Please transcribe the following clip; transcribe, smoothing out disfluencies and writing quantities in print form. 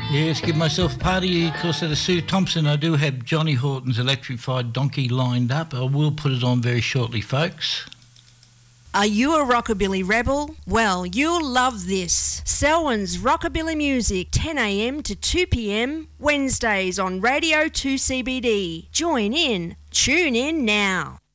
Yes, give myself a party because of the Sue Thompson. I do have Johnny Horton's Electrified Donkey lined up. I will put it on very shortly, folks. Are you a rockabilly rebel? Well, you'll love this. Selwyn's Rockabilly Music, 10 a.m. to 2 p.m, Wednesdays on Radio 2 CBD. Join in. Tune in now.